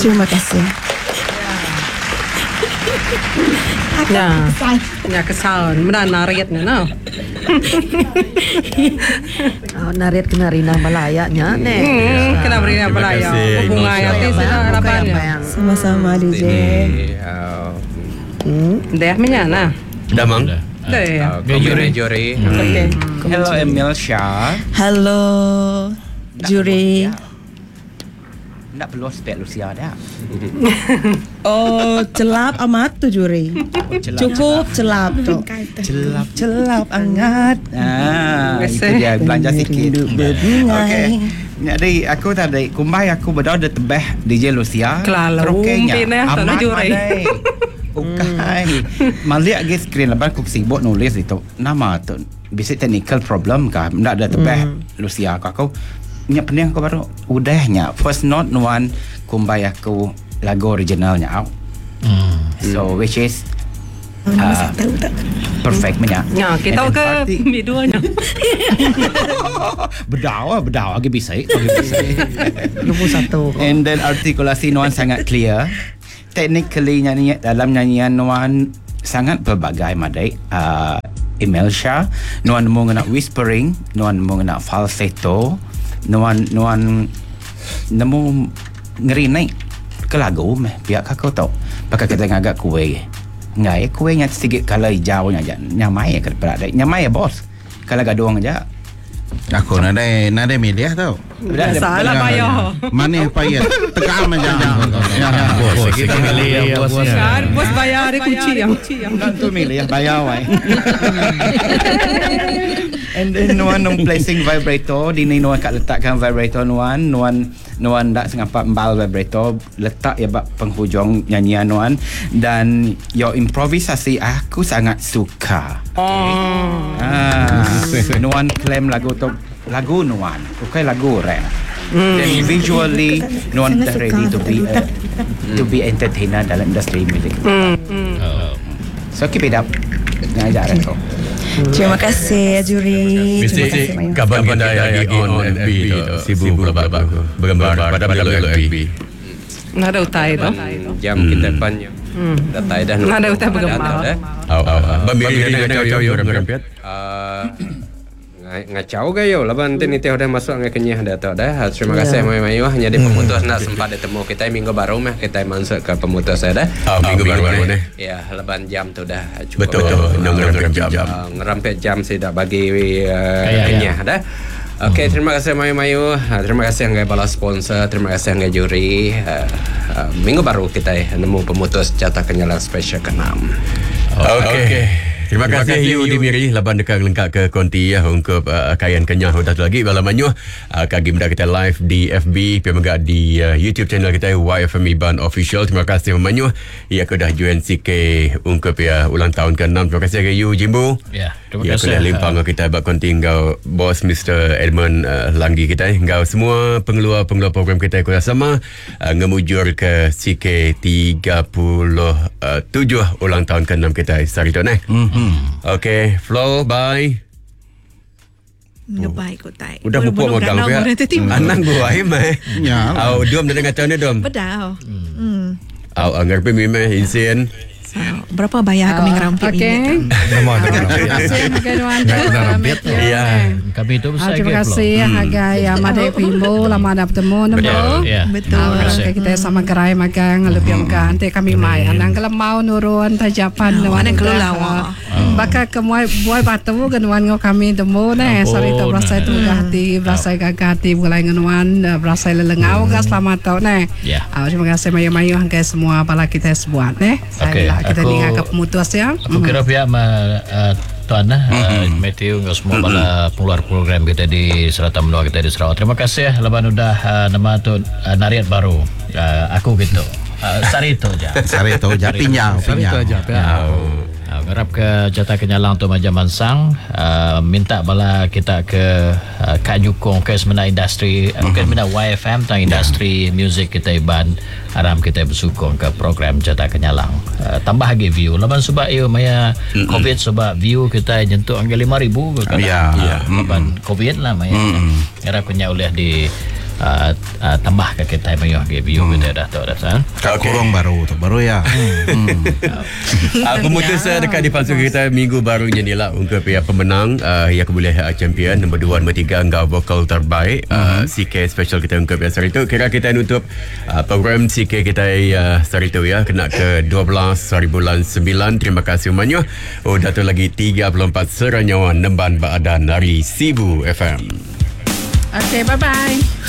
Terima kasih. Ya kesal. Benar naritnya no. Narit kena Rina Malayanya Kena Rina Malaya. Bunga hati sudah harapannya. Sama-sama DJ. Deh menyana. Damang. Juri. Hello Emilsha. Hello juri. Tak perlu spek Lucia dah. Oh, celap amat tu juri. Cukup celap tu. Celap hangat. Itu dia belanja sikit. Okey. Jadi aku tadi kumbai aku berdoa ada tebeh DJ Lucia. Kerokenya. Amat madai. Okay. Maliak ke screen lepas aku sibuk nulis itu nama tu. Bisa technical problem kah? Tak ada tebeh Lucia aku. Nya pening aku baru udahnya first note one kumbai aku lagu originalnya out. So which is perfect punya. Ya, kita ke biduanya. Berdawa lagi bisa. 21. And then artikulasi Nuan sangat clear. Technically dalam nyanyian Nuan sangat berbagai madai. Emilsha, Nuan mengenai whispering, Nuan mengenai falsetto, Nuan nemu ngeri naik ke lagu biar kakak tahu pakai kita ngagak kue ngai kuenya sedikit kalau hijau aja nyamai ke berada nyamai bos kalau gaduang aja aku nade milih tau salah payah mana payah tekan aja bos kita milih bos bayar dia kunci yang tu milih bayar wai. And then Nuan placing vibrator di ni Nuan kat letakkan vibrator Nuan tak sengapa embal vibrator letak ya bak penghujung nyanyian Nuan dan your improvisasi aku sangat suka. Nuan claim lagu tu lagu Nuan bukan lagu rap. Then visually Nuan ready to be entertainer dalam industri music. So keep it up. Ngajar tu. Terima kasih juri. Mesti kabar kita lagi on FB sibuk bergambar pada FB. Nada utai tu. Jam kita panjang. Datai dah. Nada utai bergambar. Bambiri dia ngacau gayo laban tin itu dah masuk ngai kenyah dah tahu dah. Terima kasih mai-mai hanya di pemutus nak sempat bertemu kita minggu baru mah kita masuk ke pemutus saya dah. Minggu baru ni. Ya, laban jam tu dah cukup. Betul. Ngerampet jam saya dah bagi kenyah dah. Okey, terima kasih mai-mayu. Terima kasih ngai bala sponsor, terima kasih ngai juri. Minggu baru kita nemu pemutus jatah kenyalang special ke-6. Okey. Terima kasih you Dimiri laban dekat lengkap ke konti ya untuk kayan kenyah dah lagi balamannya kagi mudah kita live di FB pemega di YouTube channel kita YFM Iban Official. Terima kasih memanyu ia ke dah join CK ungkap ya ulang tahun ke-6. Terima kasih ke you Jimbo. Ya, terima kasih. Ya limpang kita bak konti engkau bos Mr. Edmund Langgi kita engkau semua pengeluar program kita ikut sama ngemujur ke CK 37 ulang tahun ke-6 kita hari tu nah. Okay, Flo, bye. Bye ko tay. Udah pupuk magang pia. Anan buai meh. Ya. Au dom dengan tahun ni dom. Bedau. Au ngarep mime insien. Berapa bayar kami ngerampit ini? Terima kasih. Ya. Kami itu besar. Terima kasih harga ya Madai Pimbo lama dah bertemu nemo. Betul. Kita sama gerai magang lebih magang nanti kami mai anang kelemau nurun tajapan nuan kelulawa. Baka kemuai buai batu genuan ngo kami demo ne sorry tu berasa tu hati berasa gagati mulai genuan berasa lelengau gas selamat tau ne. Terima kasih mayu-mayu harga semua bala kita sebuat ne. Kita dengar ke pemutus ya. Aku kira pihak tuan Matthew dengan semua bala pengeluar program kita di Serata Menua kita di Sarawak. Terima kasih laban udah nama tu nariat baru. Aku gitu. Sarito aja pinyau. Ngarap ke jatah kenyalang tu Maja Mansang minta bala kita ke Kak Nyukong ke semena industri mungkin mina YFM tentang industri music kita Iban haram kita bersukong ke program jatah kenyalang tambah lagi view laban sebab ia maya covid sebab view kita nyentuh angka 5,000 kan laban covid lah maya ngarap kenya oleh di tambah ke kita mayuh ke view kita dah tahu dah san. Kat kurang baru ya. Pemutusan dekat di pansu kita minggu barunya ni lah untuk pihak pemenang yang boleh champion nombor 2 nombor 3 enggau vokal terbaik CK special kita untuk biasa itu kira kita nutup program CK kita hari itu ya kena ke 12 hari bulan 9. Terima kasih semuanya. Datuk lagi 34 seranyawan nemban baadan dari Sibu FM. Okay, bye-bye.